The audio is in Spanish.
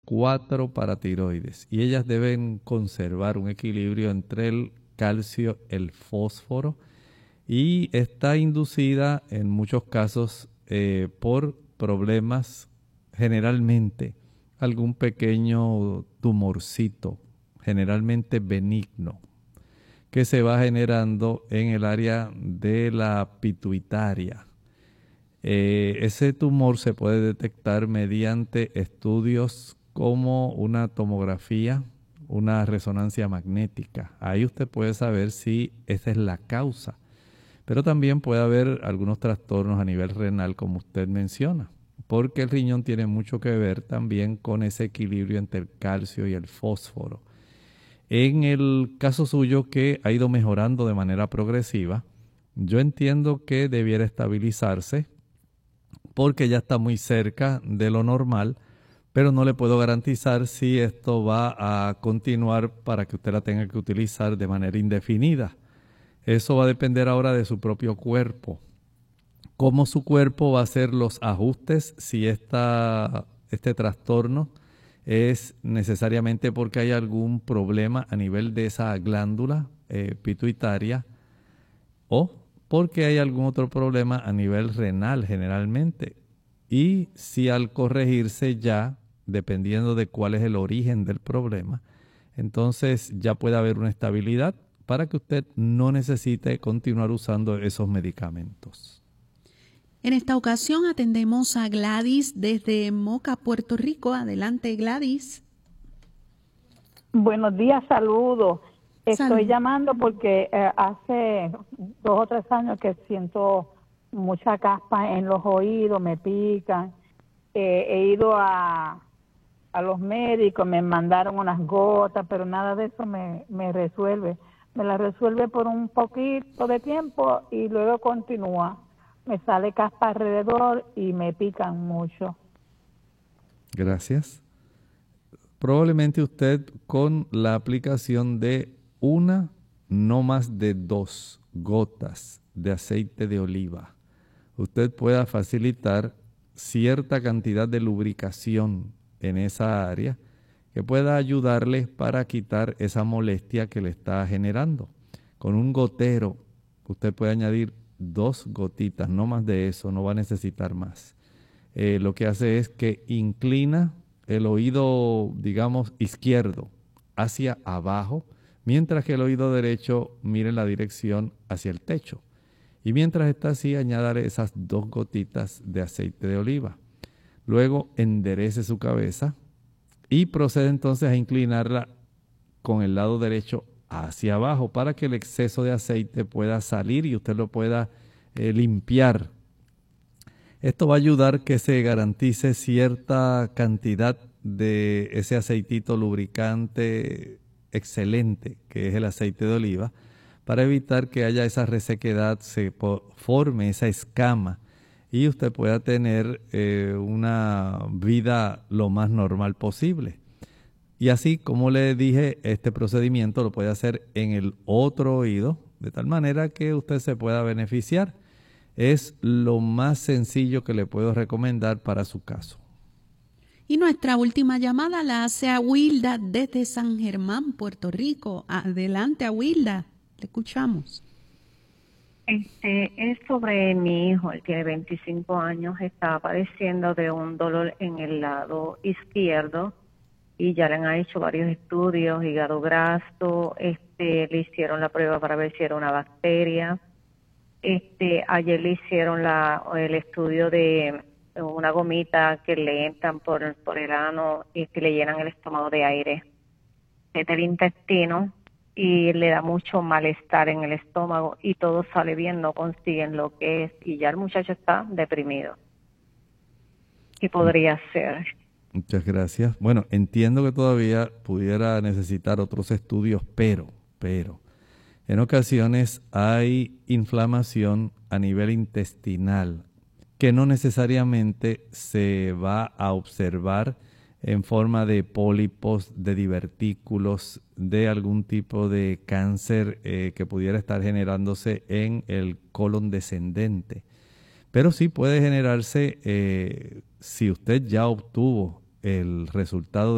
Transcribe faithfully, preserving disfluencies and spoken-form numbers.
cuatro paratiroides y ellas deben conservar un equilibrio entre el calcio, el fósforo, y está inducida en muchos casos eh, por problemas, generalmente algún pequeño tumorcito, generalmente benigno, que se va generando en el área de la pituitaria. Eh, ese tumor se puede detectar mediante estudios como una tomografía, una resonancia magnética. Ahí usted puede saber si esa es la causa. Pero también puede haber algunos trastornos a nivel renal, como usted menciona, porque el riñón tiene mucho que ver también con ese equilibrio entre el calcio y el fósforo. En el caso suyo, que ha ido mejorando de manera progresiva, yo entiendo que debiera estabilizarse porque ya está muy cerca de lo normal, pero no le puedo garantizar si esto va a continuar para que usted la tenga que utilizar de manera indefinida. Eso va a depender ahora de su propio cuerpo. Cómo su cuerpo va a hacer los ajustes, si esta, este trastorno es necesariamente porque hay algún problema a nivel de esa glándula eh, pituitaria, o porque hay algún otro problema a nivel renal generalmente. Y si al corregirse ya, dependiendo de cuál es el origen del problema, entonces ya puede haber una estabilidad para que usted no necesite continuar usando esos medicamentos. En esta ocasión atendemos a Gladys desde Moca, Puerto Rico. Adelante, Gladys. Buenos días, saludos. Estoy Salud. llamando porque eh, hace dos o tres años que siento mucha caspa en los oídos, me pican. Eh, he ido a, a los médicos, me mandaron unas gotas, pero nada de eso me, me resuelve. Me la resuelve por un poquito de tiempo y luego continúa. Me sale caspa alrededor y me pican mucho. Gracias. Probablemente usted, con la aplicación de una, no más de dos gotas de aceite de oliva, usted pueda facilitar cierta cantidad de lubricación en esa área que pueda ayudarle para quitar esa molestia que le está generando. Con un gotero usted puede añadir dos gotitas, no más de eso, no va a necesitar más. Eh, lo que hace es que inclina el oído, digamos, izquierdo hacia abajo, mientras que el oído derecho mire en la dirección hacia el techo. Y mientras está así, añádale esas dos gotitas de aceite de oliva. Luego enderece su cabeza y procede entonces a inclinarla con el lado derecho hacia abajo para que el exceso de aceite pueda salir y usted lo pueda eh, limpiar. Esto va a ayudar que se garantice cierta cantidad de ese aceitito lubricante excelente que es el aceite de oliva, para evitar que haya esa resequedad, se forme esa escama y usted pueda tener eh, una vida lo más normal posible. Y así, como le dije, este procedimiento lo puede hacer en el otro oído, de tal manera que usted se pueda beneficiar. Es lo más sencillo que le puedo recomendar para su caso. Y nuestra última llamada la hace Awilda desde San Germán, Puerto Rico. Adelante, Awilda, le escuchamos. Este es sobre mi hijo, él tiene veinticinco años, está padeciendo de un dolor en el lado izquierdo y ya le han hecho varios estudios, hígado graso, este, le hicieron la prueba para ver si era una bacteria. Este, ayer le hicieron la, el estudio de una gomita que le entran por, por el ano y que le llenan el estómago de aire, del intestino, y le da mucho malestar en el estómago y todo sale bien, no consiguen lo que es y ya el muchacho está deprimido. ¿Qué podría hacer? Muchas gracias. Bueno, entiendo que todavía pudiera necesitar otros estudios, pero, pero, en ocasiones hay inflamación a nivel intestinal que no necesariamente se va a observar en forma de pólipos, de divertículos, de algún tipo de cáncer eh, que pudiera estar generándose en el colon descendente. Pero sí puede generarse, eh, si usted ya obtuvo el resultado